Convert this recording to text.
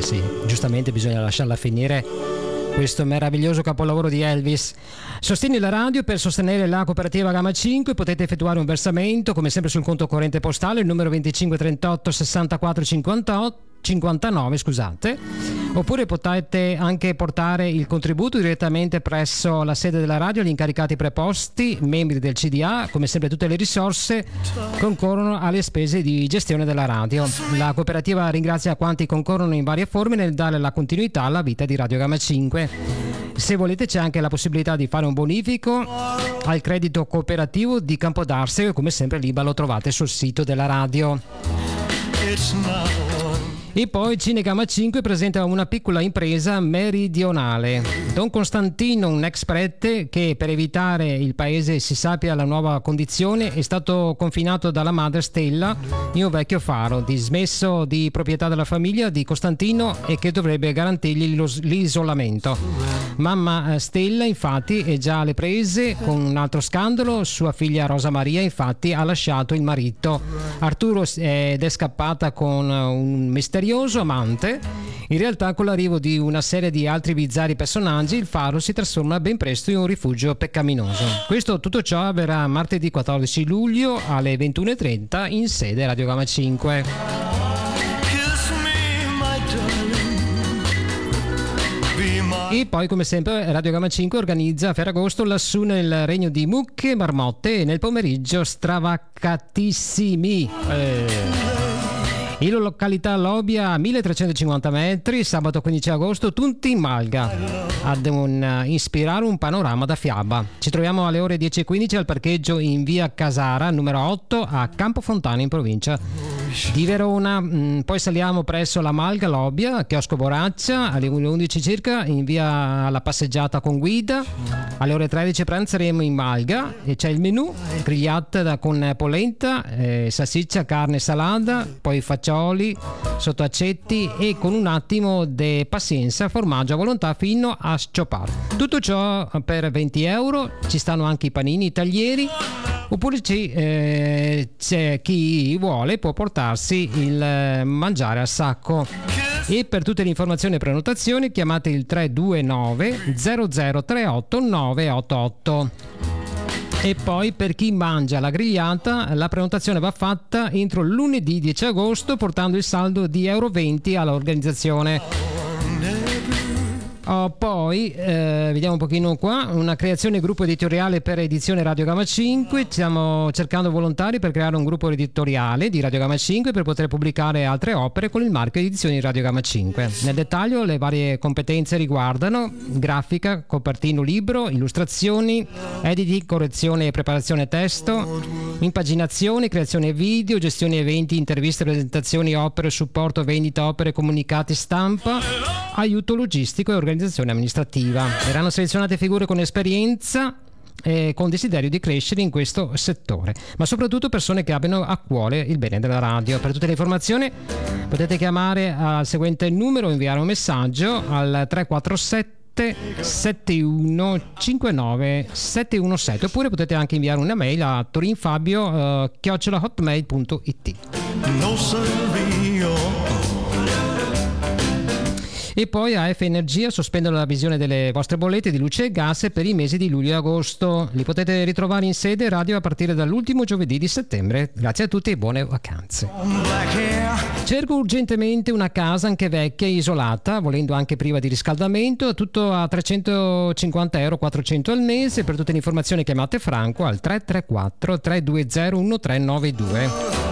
sì, giustamente bisogna lasciarla finire questo meraviglioso capolavoro di Elvis. Sostieni la radio per sostenere la cooperativa Gamma 5, potete effettuare un versamento come sempre sul conto corrente postale, il numero 2538 64 59, scusate, oppure potete anche portare il contributo direttamente presso la sede della radio, gli incaricati preposti, membri del CDA. Come sempre tutte le risorse concorrono alle spese di gestione della radio. La cooperativa ringrazia quanti concorrono in varie forme nel dare la continuità alla vita di Radio Gamma 5. Se volete c'è anche la possibilità di fare un bonifico al credito cooperativo di Campodarsio, come sempre l'IBAN lo trovate sul sito della radio. E poi Cinegamma 5 presenta una piccola impresa meridionale. Don Costantino, un ex prete che per evitare il paese si sappia la nuova condizione, è stato confinato dalla madre Stella in un vecchio faro, dismesso di proprietà della famiglia di Costantino e che dovrebbe garantirgli l'isolamento. Mamma Stella infatti è già alle prese con un altro scandalo, sua figlia Rosa Maria infatti ha lasciato il marito Arturo ed è scappata con un misterioso amante. In realtà con l'arrivo di una serie di altri bizzarri personaggi il faro si trasforma ben presto in un rifugio peccaminoso. Tutto ciò avverrà martedì 14 luglio alle 21:30 in sede Radio Gamma 5. E poi come sempre Radio Gamma 5 organizza a Ferragosto lassù nel regno di mucche e marmotte e nel pomeriggio stravaccatissimi. In località Lobia a 1350 metri, sabato 15 agosto, tutti in Malga ad ispirare un panorama da fiaba. Ci troviamo alle ore 10:15 al parcheggio in via Casara, numero 8 a Campofontana in provincia di Verona. Poi saliamo presso la Malga Lobia, chiosco Boraccia, alle 11 circa in via alla passeggiata con guida. Alle ore 13 pranzeremo in Malga e c'è il menù grigliata con polenta, salsiccia, carne salata, poi faccioli, sottaccetti e con un attimo di pazienza formaggio a volontà fino a sciopare. Tutto ciò per 20 euro. Ci stanno anche i panini, i taglieri, oppure c'è chi vuole può portarsi il mangiare a sacco. E per tutte le informazioni e prenotazioni chiamate il 329 0038 988. E poi per chi mangia la grigliata la prenotazione va fatta entro lunedì 10 agosto portando il saldo di €20 all'organizzazione. Poi vediamo un pochino qua, una creazione gruppo editoriale per edizione Radio Gamma 5. Stiamo cercando volontari per creare un gruppo editoriale di Radio Gamma 5 per poter pubblicare altre opere con il marchio edizioni Radio Gamma 5. Nel dettaglio le varie competenze riguardano grafica, copertino libro, illustrazioni, editing, correzione e preparazione testo, impaginazione, creazione video, gestione eventi, interviste, presentazioni, opere, supporto, vendita, opere, comunicati, stampa, aiuto logistico e organizzazione amministrativa. Verranno selezionate figure con esperienza e con desiderio di crescere in questo settore, ma soprattutto persone che abbiano a cuore il bene della radio. Per tutte le informazioni potete chiamare al seguente numero o inviare un messaggio al 347 7159 717, oppure potete anche inviare una mail a torinfabio@hotmail.it. E poi AF Energia sospendono la visione delle vostre bollette di luce e gas per i mesi di luglio e agosto. Li potete ritrovare in sede radio a partire dall'ultimo giovedì di settembre. Grazie a tutti e buone vacanze. Cerco urgentemente una casa anche vecchia e isolata, volendo anche priva di riscaldamento, tutto a €350 400 al mese. Per tutte le informazioni chiamate Franco al 334 320 1392.